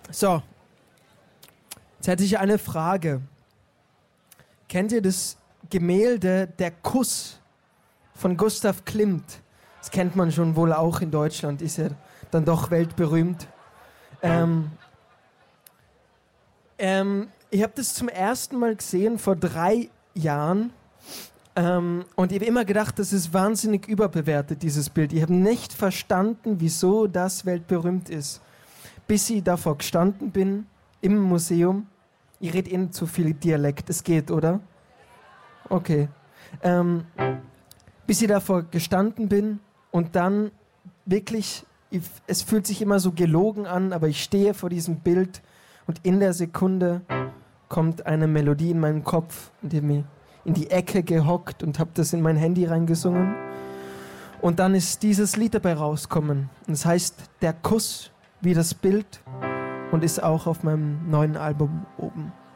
So, jetzt hätte ich eine Frage. Kennt ihr das Gemälde Der Kuss von Gustav Klimt? Das kennt man schon wohl auch in Deutschland, ist ja dann doch weltberühmt. Ich habe das zum ersten Mal gesehen vor 3 Jahren und ich habe immer gedacht, das ist wahnsinnig überbewertet, dieses Bild. Ich habe nicht verstanden, wieso das weltberühmt ist, bis ich davor gestanden bin im Museum. Ich rede nicht zu viel Dialekt, es geht, oder? Okay. Bis ich davor gestanden bin und dann wirklich, es fühlt sich immer so gelogen an, aber ich stehe vor diesem Bild und in der Sekunde kommt eine Melodie in meinen Kopf und ich habe mich in die Ecke gehockt und habe das in mein Handy reingesungen. Und dann ist dieses Lied dabei rausgekommen. Und es heißt Der Kuss wie das Bild und ist auch auf meinem neuen Album oben.